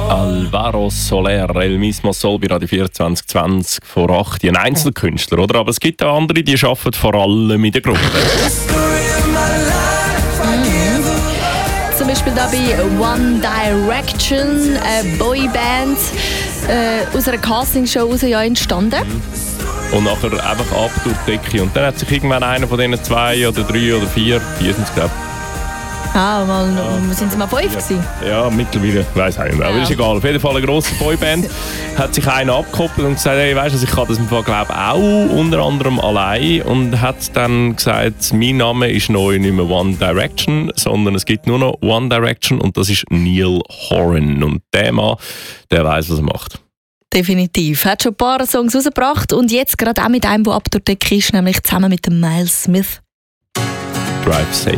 Alvaro Soler, El Mismo Sol bei Radio 2420 vor 8. Ein Einzelkünstler, oder? Aber es gibt auch andere, die arbeiten vor allem in der Gruppe. Zum Beispiel da bei One Direction, eine Boyband, aus einer Castingshow raus ja entstanden. Und nachher einfach ab durch die Decke. Und dann hat sich irgendwann einer von diesen 2 oder 3 oder 4, 4 sind es, glaube ich. Sind sie mal 5 gewesen? Ja, mittlerweile, weiss ich nicht mehr. Aber ist egal. Auf jeden Fall eine grosse Boyband. Hat sich einer abgekoppelt und gesagt, hey, weißt du, ich kann das im Fall, glaube auch unter anderem allein. Und hat dann gesagt, mein Name ist neu nicht mehr One Direction, sondern es gibt nur noch One Direction und das ist Niall Horan. Und der Mann, der weiss, was er macht. Definitiv. Hat schon ein paar Songs rausgebracht und jetzt gerade auch mit einem, der ab der Decke ist, nämlich zusammen mit dem Miles Smith. Drive Safe.